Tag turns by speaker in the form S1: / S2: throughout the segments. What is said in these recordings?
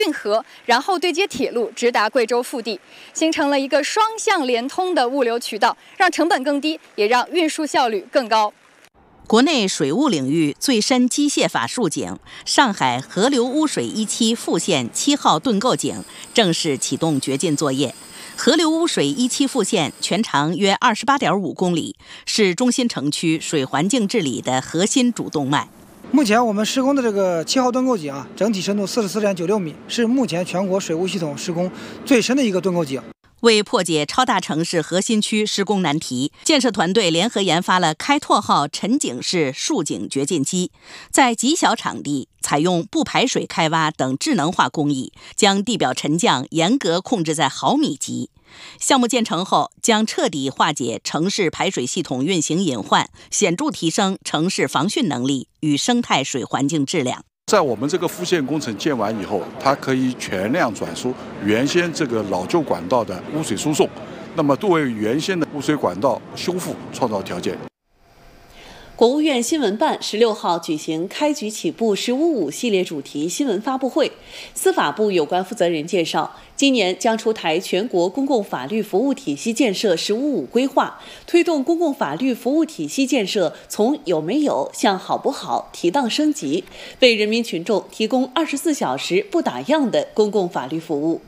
S1: 运河，然后对接铁路，直达贵州腹地，形成了一个双向连通的物流渠道，让成本更低，也让运输效率更高。
S2: 国内水务领域最深机械法竖井上海河流污水一期复线7号盾构井正式启动掘进作业。河流污水一期复线全长约28.5公里，是中心城区水环境治理的核心主动脉。
S3: 目前我们施工的这个7号盾构井整体深度44.96米，是目前全国水务系统施工最深的一个盾构井。
S2: 为破解超大城市核心区施工难题，建设团队联合研发了开拓号沉井式竖井掘进机，在极小场地采用不排水开挖等智能化工艺，将地表沉降严格控制在毫米级。项目建成后，将彻底化解城市排水系统运行隐患，显著提升城市防汛能力与生态水环境质量。
S4: 在我们这个复线工程建完以后，它可以全量转输原先这个老旧管道的污水输送，那么为原先的污水管道修复创造条件。
S5: 国务院新闻办16号举行开局起步“15.5”系列主题新闻发布会，司法部有关负责人介绍，今年将出台全国公共法律服务体系建设“15.5”规划，推动公共法律服务体系建设从有没有向好不好提档升级，为人民群众提供24小时不打烊的公共法律服务。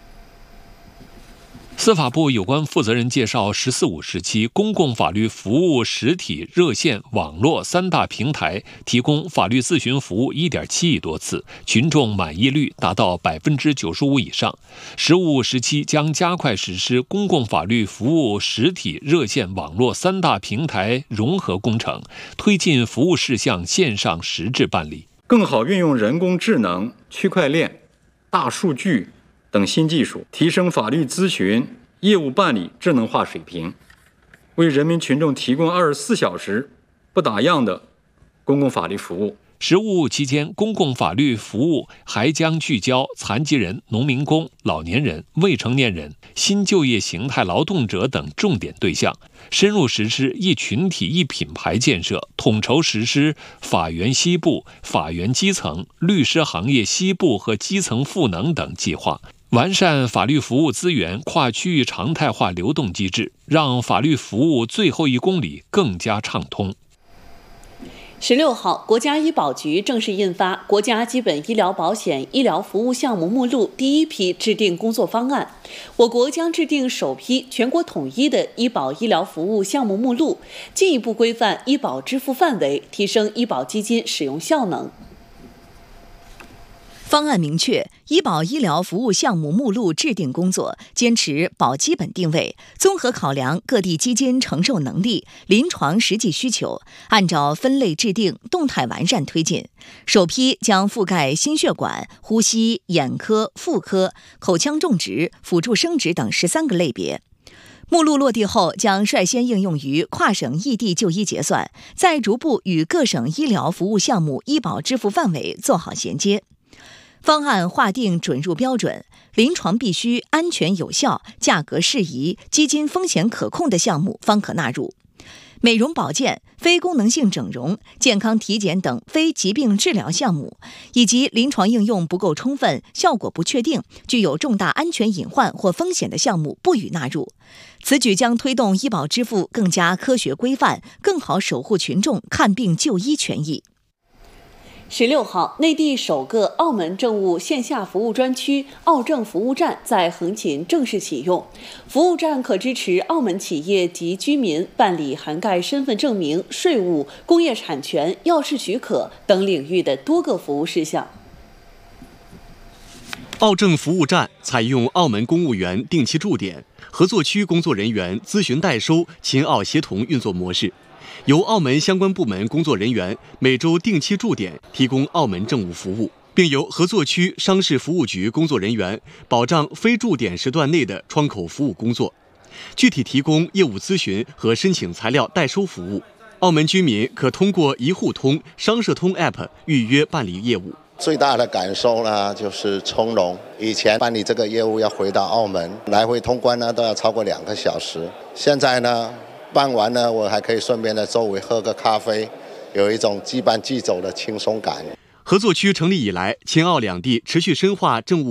S6: 司法部有关负责人介绍，“14.5”时期公共法律服务实体、热线、网络3大平台提供法律咨询服务1.7亿多次，群众满意率达到95%以上。“15.5”时期将加快实施公共法律服务实体、热线、网络3大平台融合工程，推进服务事项线上实质办理，
S7: 更好运用人工智能、区块链、大数据等新技术，提升法律咨询业务办理智能化水平，为人民群众提供24小时不打烊的公共法律服务。
S6: “15.5”期间，公共法律服务还将聚焦残疾人、农民工、老年人、未成年人、新就业形态劳动者等重点对象，深入实施一群体一品牌建设，统筹实施法源西部、法源基层、律师行业西部和基层赋能等计划，完善法律服务资源跨区域常态化流动机制，让法律服务最后1公里更加畅通。
S5: 16号，国家医保局正式印发《国家基本医疗保险医疗服务项目目录》第1批制定工作方案，我国将制定首批全国统一的医保医疗服务项目目录，进一步规范医保支付范围，提升医保基金使用效能。
S8: 方案明确，医保医疗服务项目目录制定工作坚持保基本定位，综合考量各地基金承受能力、临床实际需求，按照分类制定，动态完善推进。首批将覆盖心血管、呼吸、眼科、妇科、口腔种植、辅助生殖等13个类别。目录落地后，将率先应用于跨省异地就医结算，再逐步与各省医疗服务项目医保支付范围做好衔接。方案划定准入标准，临床必须安全有效、价格适宜、基金风险可控的项目方可纳入。美容保健、非功能性整容、健康体检等非疾病治疗项目，以及临床应用不够充分、效果不确定、具有重大安全隐患或风险的项目不予纳入。此举将推动医保支付更加科学规范，更好守护群众看病就医权益。
S5: 16号，内地首个澳门政务线下服务专区澳政服务站在横琴正式启用。服务站可支持澳门企业及居民办理涵盖身份证明、税务、工业产权、药事许可等领域的多个服务事项。
S9: 澳政服务站采用澳门公务员定期驻点、合作区工作人员咨询代收、秦澳协同运作模式。由澳门相关部门工作人员每周定期驻点提供澳门政务服务，并由合作区商事服务局工作人员保障非驻点时段内的窗口服务工作，具体提供业务咨询和申请材料代收服务。澳门居民可通过一户通、商社通 App 预约办理业务。
S10: 最大的感受呢，就是从容。以前办理这个业务要回到澳门，来回通关呢都要超过2个小时，现在呢办完呢，我还可以顺便在周围喝个咖啡，有一种即办即走的轻松感。
S9: 合作区成立以来，秦澳两地持续深化政务